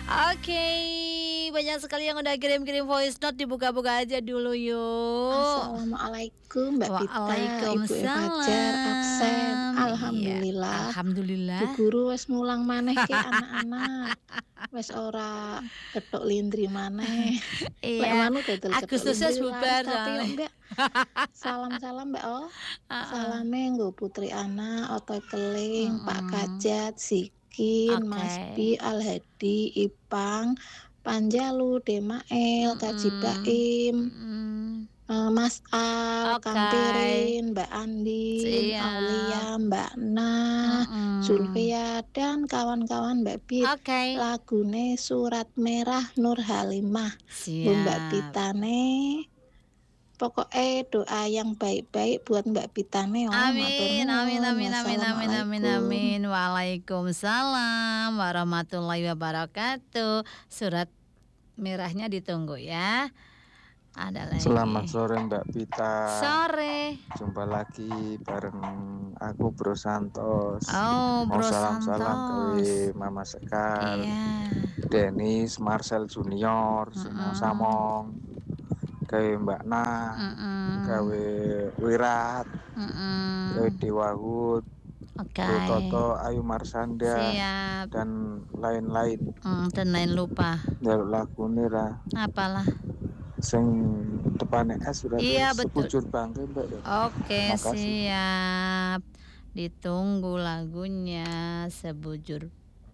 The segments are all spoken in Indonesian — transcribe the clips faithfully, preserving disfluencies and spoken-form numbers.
Oke, banyak sekali yang udah kirim-kirim voice note, dibuka-buka aja dulu yuk. Assalamualaikum Mbak Pita, Ibu Fajar absen. Waalaikumsalam. Iya, Alhamdulillah. alhamdulillah. Bu guru wis mulang maneh ke anak-anak. Wis ora kethuk lindri maneh. Lek Iya, manu dodol kethuk Agustusnya lindri bubar laris tapi soalnya. yo Mbak. Salam-salam Mbak O. Heeh. Salame nggo Putri Ana, Otoy Keling, Pak Mm-mm. Kajat, Sikin, Mas Oke. Bi, Al-Hadi, Ipang, Panjalu, Demael, Kaji Mm-mm. Baim, Mm-mm. eh, Mas Al, Oke. Kang Pirin, Mbak Andin, Siap. Aulia, Mbak Nah, Mm-mm. Zulfia dan kawan-kawan Mbak Pit. Oke. Lagune Surat Merah Nur Halimah. Bu Mbak Siap. Pitane. Pokoknya doa yang baik-baik buat Mbak Pitane. Oh, Amin, amin, amin, amin, amin, amin, amin. Wassalamualaikum. Waalaikumsalam warahmatullahi wabarakatuh. Surat merahnya ditunggu ya. Ada lagi. Selamat sore Mbak Pita. Sore. Jumpa lagi bareng aku Bro Santos. Oh, Mau Bro salam-salam Santos. ke Mama Sekar, Iya. Denis, Marcel Junior, semua Mm-mm. Samong, ke Mbak Nah, Mm-mm. gawe Wirat, Mm-mm. ke Dewa Hud, Oke. Bro Toto, Ayu Marsanda, Siap. dan lain-lain. Hmm, dan lain lupa. Jaluk lagu nira. Apalah. Sing depannya S sudah Iya, betul. sebujur bangke Mbak. Oke, Makasih. siap. Ditunggu lagunya Sebujur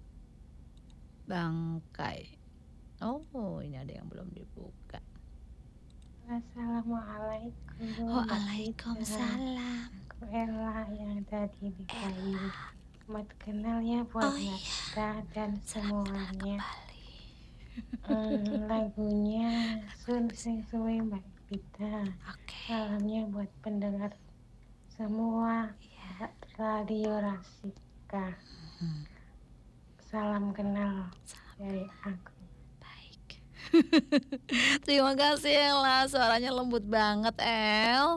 Bangkai. Oh, ini ada yang belum dibuka. Assalamualaikum. Waalaikumsalam. Aku Ella yang tadi di kayu. Selamat kenal ya buat Oh, Mbak iya. Pita dan Salam kenal semuanya. kembali. Hmm, lagunya Sun Sing Suwe Mbak Pita. Oke. Salamnya buat pendengar semua Iya. Radio Rasika. Hmm, Salam kenal salam dari aku. baik. Terima kasih Ella, suaranya lembut banget El.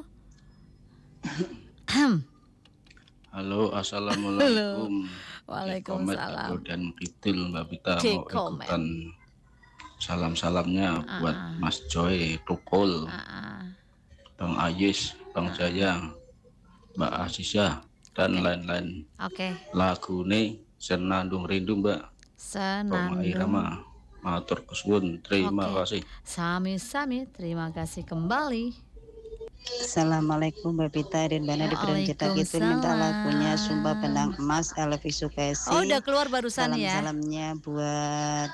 Halo, assalamualaikum. Waalaikumsalam. Cikomet dan Kidul Mbak Pita mau Cikomet. ikutan salam-salamnya Ah. buat Mas Joy, Tukul, Ah, Bang Ayis, Bang Jaya, Mbak Asisya dan Oke. lain-lain. Oke. Lagu ini Senandung Rindu Mbak Roma Senandung. Irama. Matur kesuwun, terima Oke. kasih. Sami-sami, terima kasih kembali. Assalamualaikum Mbak Pita dan Mbak Nadi Bram Cetak itu minta lagunya Sumpah Benang Emas Elvi Sukesi. Oh, udah keluar barusan ya. Salam-salamnya buat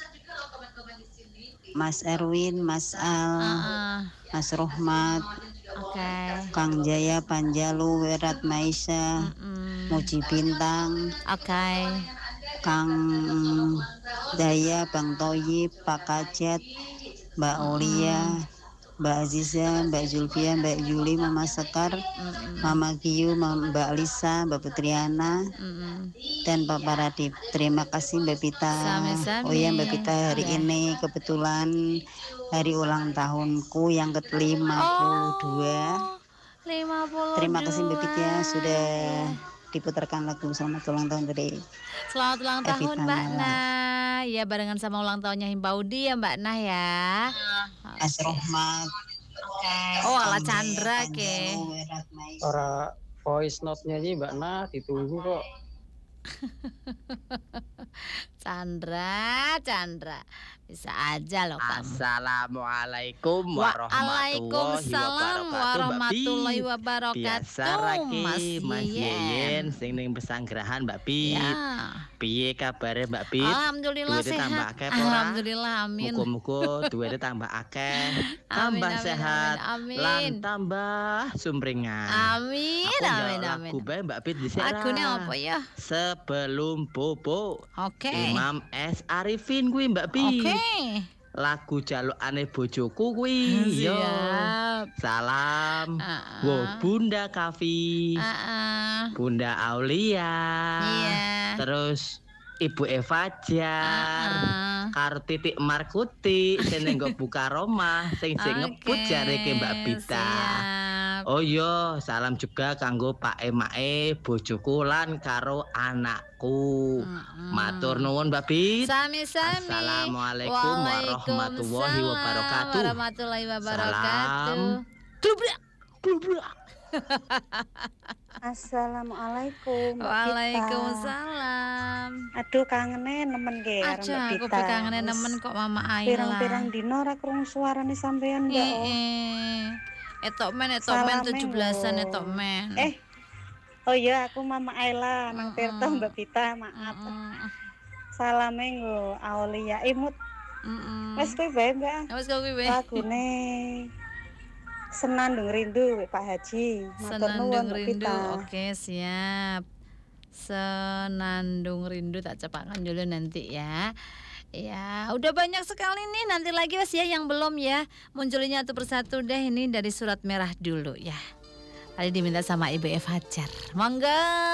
Mas Erwin, Mas Al, Ah, Mas Rohmat, Oke. Kang Jaya, Panjalu, Wirat Maisa, Mm-mm. Muji Bintang, Oke. Kang Daya, Bang Toyib, Pak Kajat, Mbak Aulia, Mbak Aziza, Mbak Zulfia, Mbak Juli, Mama Sekar, Mm-mm. Mama Giyu, Mama- Mbak Lisa, Mbak Putriana, Mm-mm. dan Papa Radip. Terima kasih Mbak Pita. Sami-sami. Oh ya Mbak Pita, hari Ya. ini kebetulan hari ulang tahunku yang ke lima puluh dua. Oh, lima puluh dua. Terima kasih Mbak Pita sudah diputarkan lagu selamat ulang tahun dari Selamat ulang tahun Evita Mbak Nala. Nah. Ya, barengan sama ulang tahunnya Himpaudi ya Mbak Nah ya. Mas Rohmat. Oh, ala Kang Jaya, Chandra ke. Panjalu, Wirat Maisa. Ora voice note-nya ini Mbak Nah ditunggu kok. Chandra, Chandra. Bisa aja loh kamu. Assalamualaikum warahmatullahi Waalaikumsalam wabarakatuh. warahmatullahi Mbak Pi. wabarakatuh. Biasa lagi Mas Mas Yeyen. Yeyen sing ning pesanggrahan Mbak Pi. Ya. Piye kabare Mbak Pi? Alhamdulillah Duitnya tambah sehat. akeh apa ora? Alhamdulillah, amin. Muga-muga duitnya tambah akeh, Amin, tambah amin, sehat, amin, amin. lan tambah sumringah. Amin, Aku amin, njaluk amin. lagu bae Mbak Pi dhisik Lagunya ra. apa ya? Sebelum bobo. Oke. Imam S Arifin kuwi Mbak Pi. Oke. Lagu jalukane bojoku kuwi. Yo. Siap. Salam. Ah, Wo Bunda Kavi. ah, ah. Bunda Aulia. Iya. Terus Ibu Eva Jar. Ah, ah. Karo Titik Markuti sing nggo buka Roma sing sing ngebut Oke, jareke Mbak Bita. siap. Oh iya, salam juga kanggo Pak Emae, bojoku lan karo anakku. Mm-mm. Matur nuwun Mbak Bit. Sami-sami. Assalamualaikum warahmatullahi wabarakatuh. Warahmatullahi wabarakatuh. Salam. Blubrak, blubrak. Assalamualaikum. Mbak Gita. Waalaikumsalam. Aduh kangene nemen ge karo Aja, Mbak aku Gita. kangen Wis nemen kok Mama Ayla. Pirang-pirang dino ora krungu suarane sampean ya. Oh. Heeh. Etok men, etok men Salame tujuh belasan lho. etok men. Eh. Oh iya, aku Mama Ayla nang Tirta Mm-mm. Mbak Gita, maaf. Mm-mm. Salame nggo Aulia Imut. Mm-mm. Wes kuwi bae, Mbak. Wes kok kuwi. Lagune Senandung Rindu Pak Haji. Matur nuwun Senandung Mbak rindu. Gita. Oke, siap. Senandung rindu tak cepatkan dulu nanti ya. Ya, udah banyak sekali nih. Nanti lagi Mas ya yang belum ya. Munculnya satu persatu deh, ini dari surat merah dulu ya. Tadi diminta sama Ibu F Hajar. Monggo.